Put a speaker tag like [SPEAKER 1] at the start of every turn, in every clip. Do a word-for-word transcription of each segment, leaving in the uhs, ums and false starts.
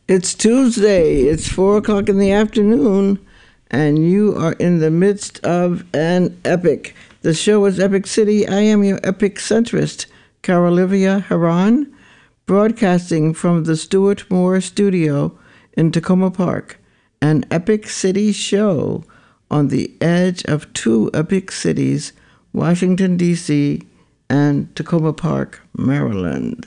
[SPEAKER 1] It's Tuesday. It's four o'clock in the afternoon, and you are in the midst of an epic. The show is Epic City. I am your epic centrist, Carolivia Haran, broadcasting from the Stuart Moore Studio in Tacoma Park, an epic city show on the edge of two epic cities, Washington, D C and Tacoma Park, Maryland.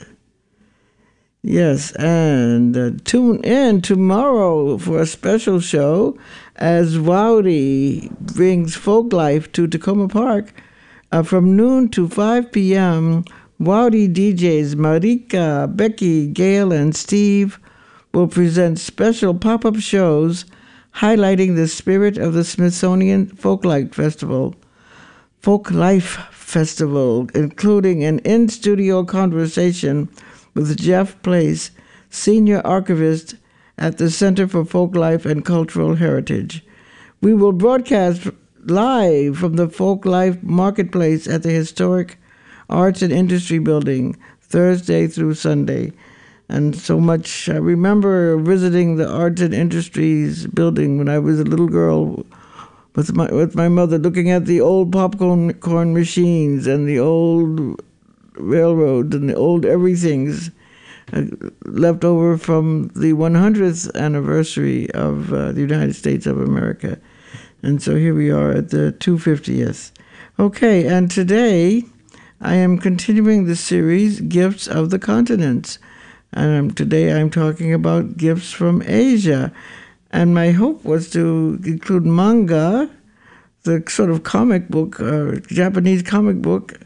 [SPEAKER 1] Yes, and uh, tune in tomorrow for a special show as Wowdy brings folk life to Tacoma Park. Uh, from noon to five p.m., Wowdy D Js Marika, Becky, Gail, and Steve will present special pop-up shows highlighting the spirit of the Smithsonian Folklife Festival. Folk Life Festival, including an in-studio conversation with Jeff Place, Senior Archivist at the Center for Folklife and Cultural Heritage. We will broadcast live from the Folklife Marketplace at the historic Arts and Industry Building, Thursday through Sunday. And so much, I remember visiting the Arts and Industries Building when I was a little girl with my with my mother, looking at the old popcorn corn machines and the old railroads and the old everythings uh, left over from the one hundredth anniversary of uh, the United States of America. And so here we are at the two hundred fiftieth. Okay, and today I am continuing the series, Gifts of the Continents. And today I'm talking about gifts from Asia. And my hope was to include manga, the sort of comic book, uh, Japanese comic book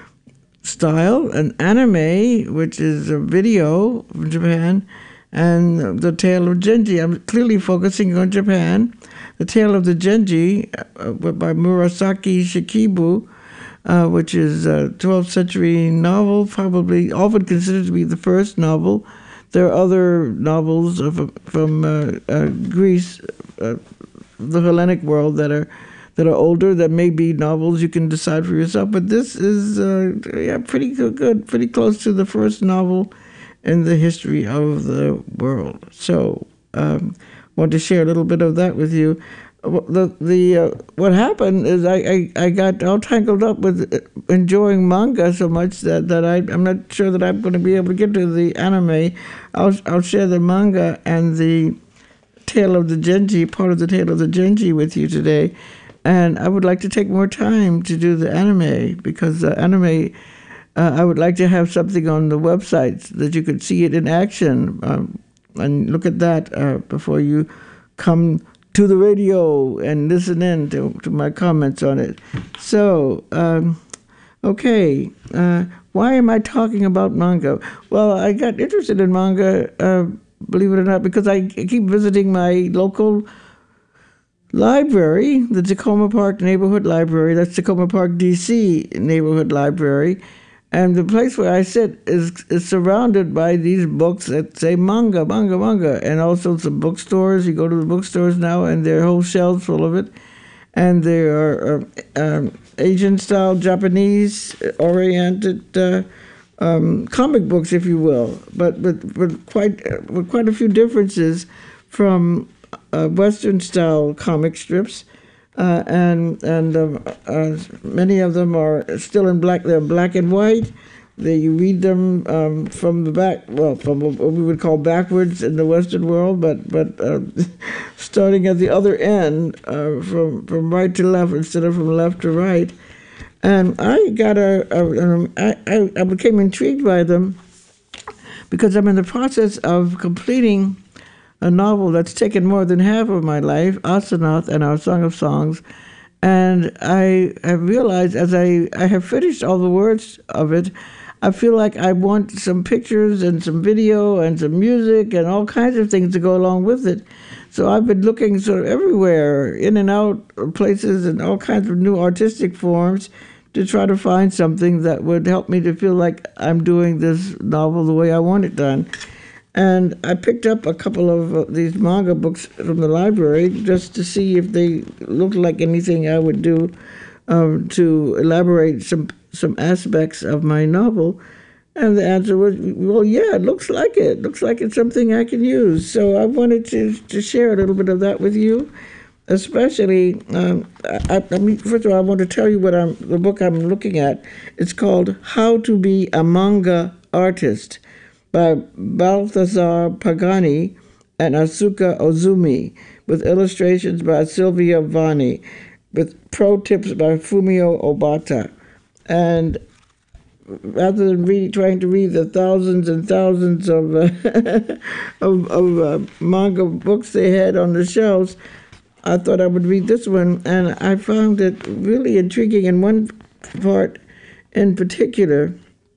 [SPEAKER 1] style, and anime, which is a video from Japan, and The Tale of Genji. I'm clearly focusing on Japan. The Tale of the Genji uh, by Murasaki Shikibu, uh, which is a twelfth century novel, probably often considered to be the first novel. There are other novels of, from uh, uh, Greece, uh, the Hellenic world, that are that are older, that may be novels you can decide for yourself. But this is uh, yeah, pretty good, pretty close to the first novel in the history of the world. So um, I want to share a little bit of that with you. The the uh, what happened is I, I, I got all tangled up with enjoying manga so much that, that I, I'm not sure that I'm going to be able to get to the anime. I'll I'll share the manga and the Tale of the Genji, part of the Tale of the Genji with you today. And I would like to take more time to do the anime, because the anime, uh, I would like to have something on the website that you could see it in action, um, and look at that uh, before you come to the radio and listen in to, to my comments on it. So, um, okay, uh, why am I talking about manga? Well, I got interested in manga, uh, believe it or not, because I keep visiting my local library, the Tacoma Park Neighborhood Library. That's Tacoma Park, D C Neighborhood Library. And the place where I sit is, is surrounded by these books that say manga, manga, manga, and also some bookstores. You go to the bookstores now, and there are whole shelves full of it. And there are uh, um, Asian-style, Japanese-oriented uh, um, comic books, if you will, but but, but quite uh, with quite a few differences from uh, Western-style comic strips. Uh, and and um, uh, many of them are still in black. They're black and white. They, you read them um, from the back, well, from what we would call backwards in the Western world, but but uh, starting at the other end, uh, from from right to left instead of from left to right. And I got a, a um, I, I I became intrigued by them because I'm in the process of completing a novel that's taken more than half of my life, Asenath and Our Song of Songs. And I have realized as I, I have finished all the words of it, I feel like I want some pictures and some video and some music and all kinds of things to go along with it. So I've been looking sort of everywhere, in and out of places and all kinds of new artistic forms, to try to find something that would help me to feel like I'm doing this novel the way I want it done. And I picked up a couple of uh, these manga books from the library just to see if they looked like anything I would do um, to elaborate some some aspects of my novel. And the answer was, well, yeah, it looks like it. Looks like it's something I can use. So I wanted to, to share a little bit of that with you, especially, um, I, I mean, first of all, I want to tell you what I'm, the book I'm looking at. It's called How to Be a Manga Artist by Balthazar Pagani and Asuka Ozumi, with illustrations by Sylvia Vanni, with pro tips by Fumio Obata. And rather than read, trying to read the thousands and thousands of uh, of, of uh, manga books they had on the shelves, I thought I would read this one, and I found it really intriguing. In one part in particular,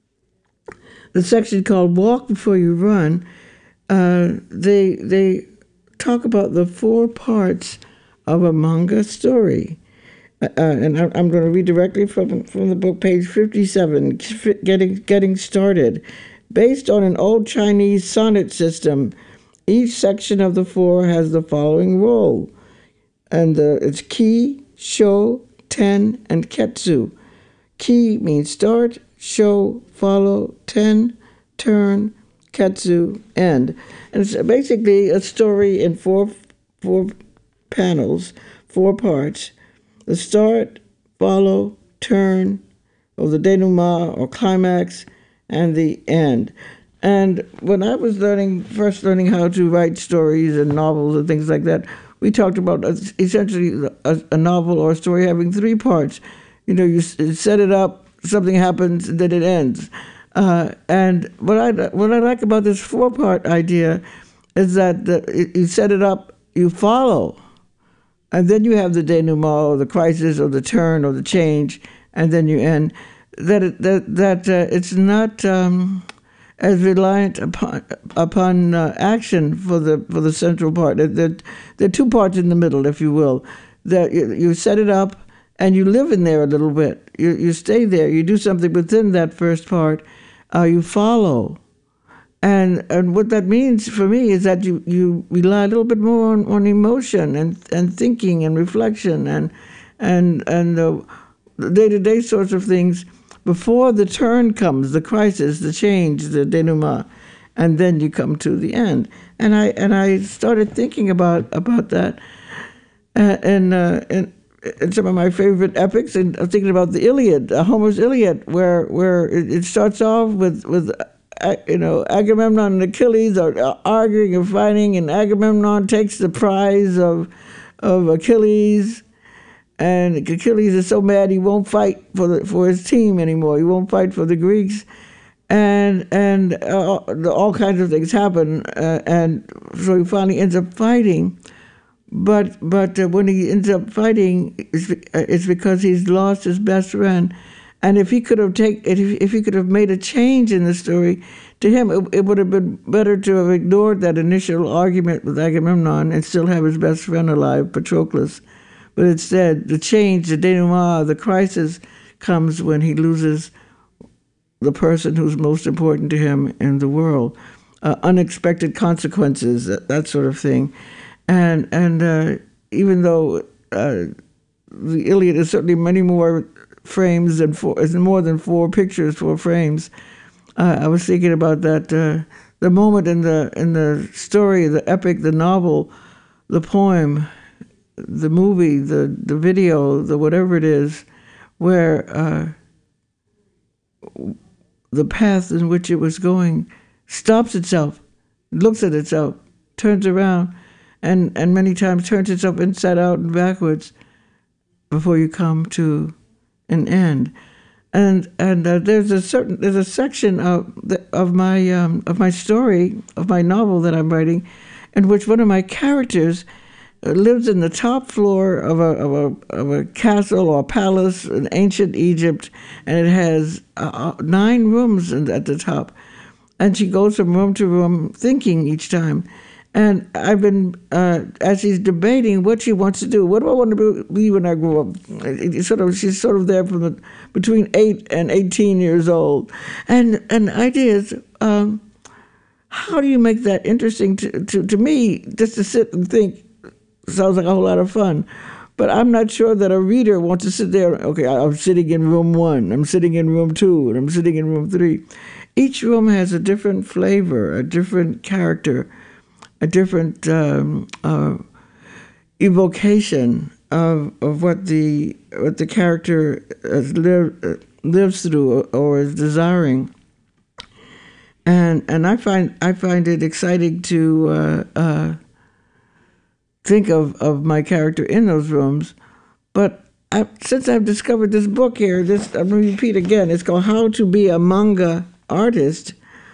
[SPEAKER 1] the section called "Walk Before You Run," uh, they they talk about the four parts of a manga story. Uh, and I'm going to read directly from from the book, page fifty-seven, getting getting started. Based on an old Chinese sonnet system, each section of the four has the following role, and uh, it's ki, sho, ten, and ketsu. Ki means start, sho follow, ten turn, ketsu end, and it's basically a story in four four panels, four parts. The start, follow, turn, or the denouement or climax, and the end. And when I was learning, first learning how to write stories and novels and things like that, we talked about essentially a, a novel or a story having three parts. You know, you set it up, something happens, and then it ends. Uh, and what I what I like about this four-part idea is that the, you set it up, you follow. And then you have the denouement, or the crisis, or the turn, or the change, and then you end. That it, that that uh, it's not um, as reliant upon upon uh, action for the for the central part. There, there are two parts in the middle, if you will. That you, you set it up, and you live in there a little bit. You you stay there. You do something within that first part. Uh, you follow. And and what that means for me is that you, you rely a little bit more on, on emotion and, and thinking and reflection and and and the day-to-day sorts of things before the turn comes, the crisis, the change, the denouement, and then you come to the end. And I and I started thinking about about that, uh, and uh, in, in some of my favorite epics, and I was thinking about the Iliad, uh, Homer's Iliad, where where it, it starts off with with. You know, Agamemnon and Achilles are arguing and fighting, and Agamemnon takes the prize of of Achilles, and Achilles is so mad he won't fight for the, for his team anymore. He won't fight for the Greeks, and and uh, all kinds of things happen, uh, and so he finally ends up fighting. But but uh, when he ends up fighting, it's, it's because he's lost his best friend. And if he could have take, if if he could have made a change in the story, to him it, it would have been better to have ignored that initial argument with Agamemnon and still have his best friend alive, Patroclus. But instead, the change, the denouement, the crisis comes when he loses the person who's most important to him in the world, uh, unexpected consequences, that, that sort of thing. And and uh, even though uh, the Iliad is certainly many more frames than four, is more than four pictures, four frames. Uh, I was thinking about that. Uh, the moment in the in the story, the epic, the novel, the poem, the movie, the the video, the whatever it is, where uh, the path in which it was going stops itself, looks at itself, turns around, and and many times turns itself inside out and backwards before you come to an end. And and uh, there's a certain there's a section of the, of my um, of my story, of my novel that I'm writing, in which one of my characters lives in the top floor of a of a of a castle or palace in ancient Egypt, and it has uh, nine rooms at the top, and she goes from room to room thinking each time. And I've been, uh, as she's debating what she wants to do, what do I want to be when I grow up? It, sort of, she's sort of there from the, between eight and eighteen years old. And and ideas, um, how do you make that interesting to, to, to me, just to sit and think, sounds like a whole lot of fun. But I'm not sure that a reader wants to sit there, okay, I'm sitting in room one, I'm sitting in room two, and I'm sitting in room three. each room has a different flavor, a different character, a different um, uh, evocation of of what the what the character has lived, uh, lives through or, or is desiring. And and I find I find it exciting to uh, uh, think of, of my character in those rooms. But I, since I've discovered this book here, this I'm going to repeat again. It's called How to Be a Manga Artist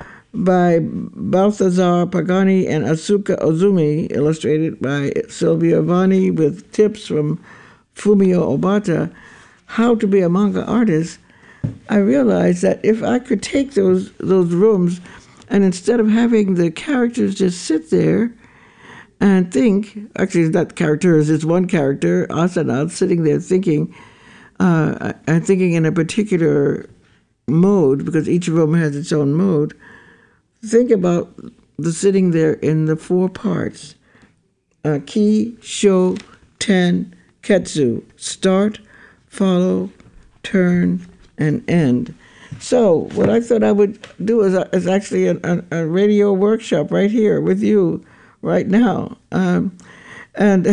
[SPEAKER 1] by Balthazar Pagani and Asuka Ozumi, illustrated by Sylvia Vanni with tips from Fumio Obata. How to Be a Manga Artist. I realized that if I could take those those rooms and instead of having the characters just sit there and think, actually it's not characters, it's one character, Asana, sitting there thinking, uh, and thinking in a particular mode, because each room has its own mode, think about the sitting there in the four parts. Uh, ki, sho, ten, ketsu. Start, follow, turn, and end. So what I thought I would do is, uh, is actually a, a, a radio workshop right here with you right now. Um, and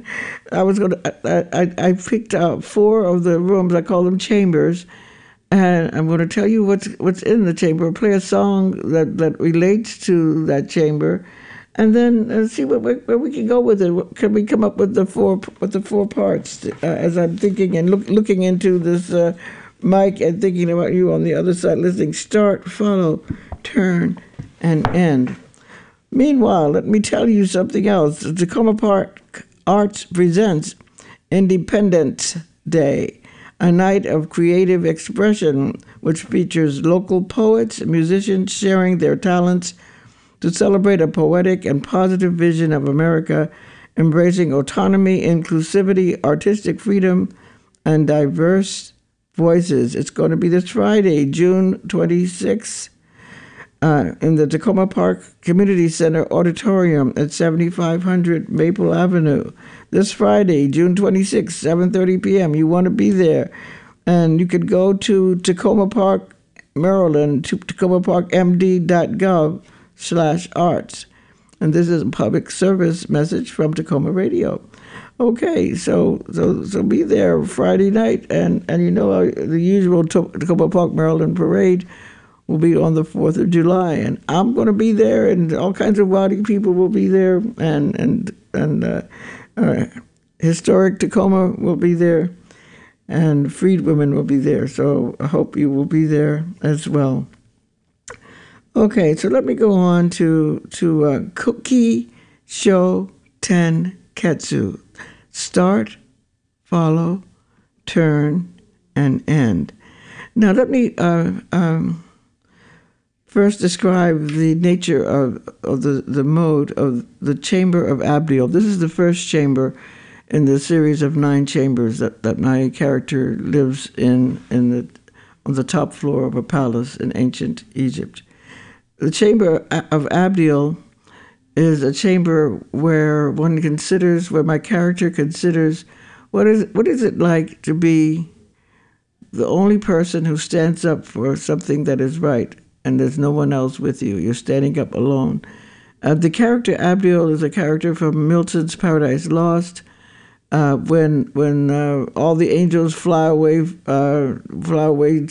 [SPEAKER 1] I was going to, I, I, I picked out four of the rooms, I call them chambers, and I'm going to tell you what's what's in the chamber, play a song that, that relates to that chamber, and then uh, see what, where we can go with it. Can we come up with the four with the four parts uh, as I'm thinking and look, looking into this uh, mic and thinking about you on the other side, listening. Start, follow, turn, and end. Meanwhile, let me tell you something else. The Tacoma Park Arts presents Independence Day, a night of creative expression which features local poets and musicians sharing their talents to celebrate a poetic and positive vision of America, embracing autonomy, inclusivity, artistic freedom, and diverse voices. It's going to be this Friday, June twenty-sixth, uh, in the Tacoma Park Community Center Auditorium at seventy-five hundred Maple Avenue. This Friday, June twenty-sixth, seven thirty p.m. You want to be there. And you could go to Tacoma Park, Maryland, to tacoma park m d dot gov slash arts. And this is a public service message from Tacoma Radio. Okay, so so so be there Friday night, and, and you know uh, the usual Tacoma Park, Maryland parade will be on the fourth of July, and I'm going to be there, and all kinds of rowdy people will be there, and and and uh, uh, historic Tacoma will be there, and freed women will be there. So I hope you will be there as well. Okay, so let me go on to to uh, Kuki Sho Ten Ketsu. Start, follow, turn, and end. Now let me uh, um, first describe the nature of, of the, the mode of the Chamber of Abdiel. This is the first chamber in the series of nine chambers that, that my character lives in, in the, on the top floor of a palace in ancient Egypt. The Chamber of Abdiel is a chamber where one considers, where my character considers, what is what is it like to be the only person who stands up for something that is right, and there's no one else with you. You're standing up alone. Uh, the character Abdiel is a character from Milton's Paradise Lost. Uh, when when uh, all the angels fly away, uh, fly away